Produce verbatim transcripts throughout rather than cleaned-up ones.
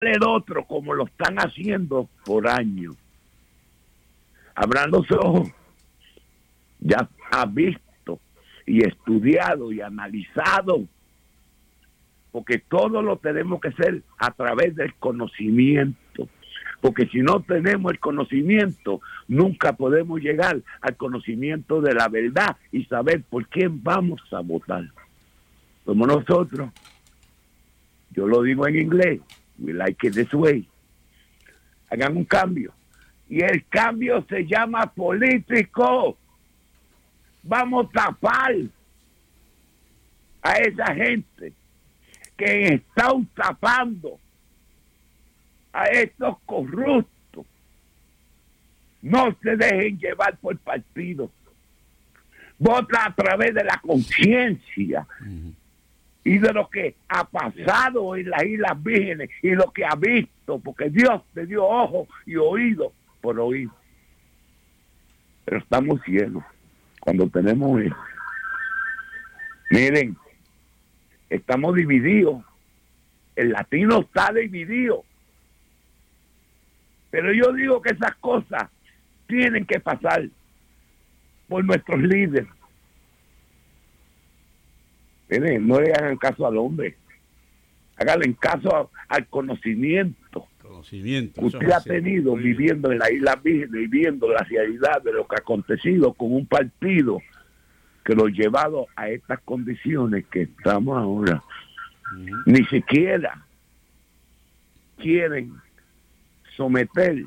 el otro como lo están haciendo por años. Abran los ojos. Ya has visto y estudiado y analizado, porque todo lo tenemos que hacer a través del conocimiento, porque si no tenemos el conocimiento, nunca podemos llegar al conocimiento de la verdad y saber por quién vamos a votar. Como nosotros, yo lo digo en inglés, we like it this way. Hagan un cambio. Y el cambio se llama político. Vamos a tapar a esa gente que está tapando a estos corruptos. No se dejen llevar por partido. Vota a través de la conciencia uh-huh. y de lo que ha pasado en las Islas Vírgenes y lo que ha visto, porque Dios te dio ojos y oídos por oír. Pero estamos ciegos cuando tenemos eso. Miren, estamos divididos. El latino está dividido. Pero yo digo que esas cosas tienen que pasar por nuestros líderes. Miren, no le hagan caso al hombre. Háganle caso a, al conocimiento. Conocimiento. Que usted ha tenido viviendo en la Isla Virgen, viviendo la realidad de lo que ha acontecido con un partido que lo ha llevado a estas condiciones que estamos ahora. Uh-huh. Ni siquiera quieren someter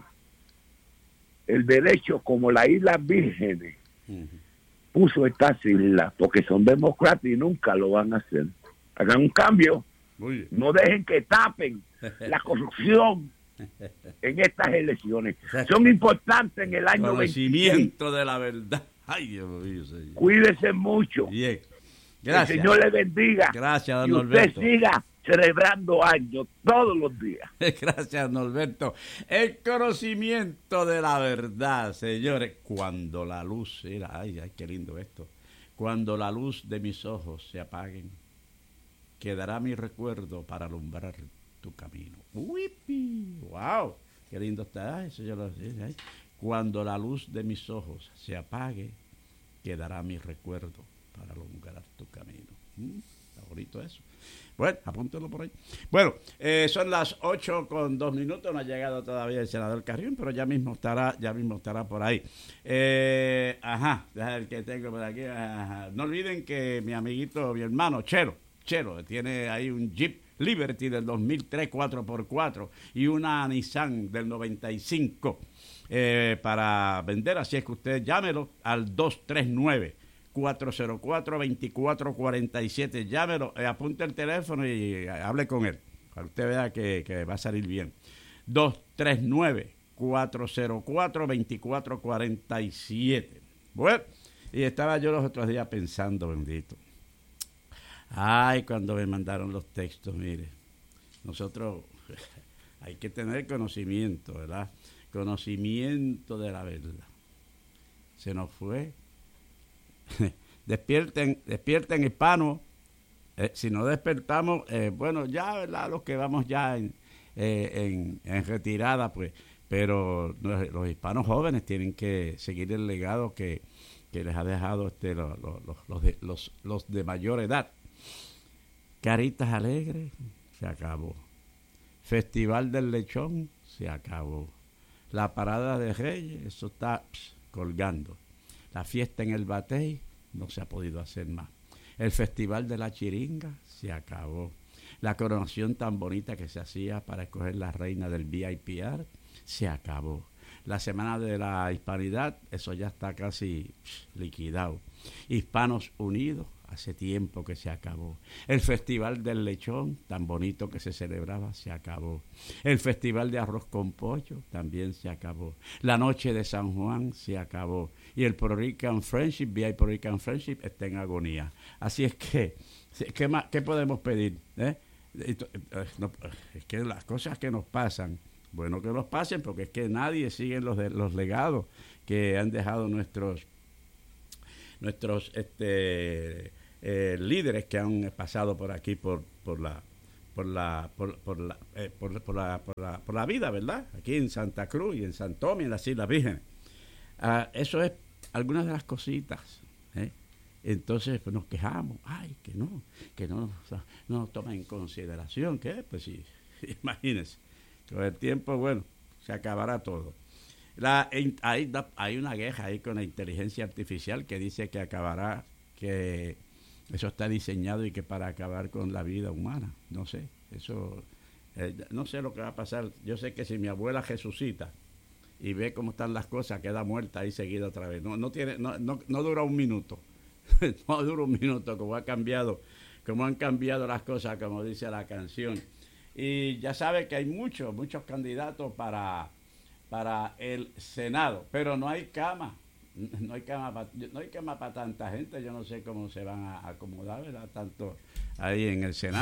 el derecho como la Isla Vírgenes uh-huh. puso estas islas, porque son demócratas y nunca lo van a hacer. Hagan un cambio. No dejen que tapen la corrupción en estas elecciones. Son importantes en el año conocimiento veintiséis. De la verdad. Ay, Dios mío, señor. Cuídese mucho. Bien. Gracias. El Señor le bendiga. Gracias, don y usted Norberto. siga celebrando años todos los días. Gracias, Norberto. El conocimiento de la verdad, señores. Cuando la luz era, ay, ay, qué lindo esto. Cuando la luz de mis ojos se apaguen, quedará mi recuerdo para alumbrar tu camino. ¡Uipi! ¡Wow! Qué lindo está eso. Yo lo sé. Ay. Cuando la luz de mis ojos se apague, quedará mi recuerdo para alumbrar tu camino. ¿Mm? Está bonito eso. Bueno, apúntelo por ahí. Bueno, eh, son las ocho con dos minutos. No ha llegado todavía el senador Carrión, pero ya mismo estará, ya mismo estará por ahí. Eh, ajá, déjame el que tengo por aquí. Ajá. No olviden que mi amiguito, mi hermano Chelo, Chelo, tiene ahí un Jeep Liberty del dos mil tres cuatro por cuatro y una Nissan del noventa y cinco eh, para vender. Así es que usted llámelo al dos tres nueve, cuatro cero cuatro, dos cuatro cuatro siete. Llámelo, eh, apunte el teléfono y eh, hable con él, para que usted vea que, que va a salir bien. dos tres nueve, cuatro cero cuatro, dos cuatro cuatro siete. Bueno, y estaba yo los otros días pensando, bendito. Ay, cuando me mandaron los textos, mire, nosotros hay que tener conocimiento, ¿verdad? Conocimiento de la verdad. Se nos fue. despierten, despierten hispanos. Eh, si no despertamos, eh, bueno, ya, ¿verdad? Los que vamos ya en, eh, en, en retirada, pues, pero los, los hispanos jóvenes tienen que seguir el legado que, que les ha dejado este, los, los, los, de, los, los de mayor edad. Caritas Alegres, se acabó. Festival del Lechón, se acabó. La Parada de Reyes, eso está pss, colgando. La fiesta en el Batey, no se ha podido hacer más. El Festival de la Chiringa, se acabó. La coronación tan bonita que se hacía para escoger la reina del V I P R, se acabó. La Semana de la Hispanidad, eso ya está casi pss, liquidado. Hispanos Unidos, hace tiempo que se acabó. El Festival del Lechón, tan bonito que se celebraba, se acabó. El Festival de Arroz con Pollo también se acabó. La Noche de San Juan se acabó. Y el Puerto Rican Friendship, V I Puerto Rican Friendship, está en agonía. Así es que, ¿qué, más, qué podemos pedir? ¿Eh? Es que las cosas que nos pasan, bueno que nos pasen, porque es que nadie sigue los, de, los legados que han dejado nuestros nuestros este eh, líderes que han pasado por aquí por por la por la por, por la, eh, por, por, la, por, la, por la vida, ¿verdad? Aquí en Santa Cruz y en San Tomé, en las Islas Vírgenes. Ah, eso es algunas de las cositas, ¿eh? Entonces pues, nos quejamos, ay, que no, que no, o sea, no nos toman en consideración, ¿qué? Pues sí, imagínense, con el tiempo, bueno, se acabará todo. La, hay, hay una queja ahí con la inteligencia artificial que dice que acabará, que eso está diseñado y que para acabar con la vida humana, no sé, eso, eh, no sé lo que va a pasar. Yo sé que si mi abuela resucita y ve cómo están las cosas, queda muerta ahí seguida otra vez, no, no, tiene, no, no, no dura un minuto, no dura un minuto, como ha cambiado, como han cambiado las cosas, como dice la canción. Y ya sabe que hay muchos, muchos candidatos para... para el Senado, pero no hay cama, no hay cama para, no hay cama para tanta gente. Yo no sé cómo se van a acomodar, ¿verdad? Tanto ahí en el Senado.